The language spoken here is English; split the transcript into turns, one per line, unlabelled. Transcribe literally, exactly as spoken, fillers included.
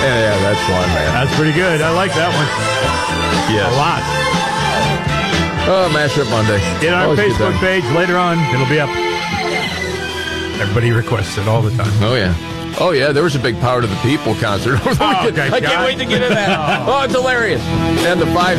Yeah, yeah, that's one, man.
That's pretty good. I like that one.
Yes.
A lot.
Oh, Mashup Monday.
In our
Always good
Facebook
time.
page later on, it'll be up. Everybody requests it all the time.
Oh, yeah. Oh, yeah, there was a big Power to the People concert over the
Oh,
weekend.
okay,
I can't
God.
wait to get in that. Oh, it's hilarious. And the five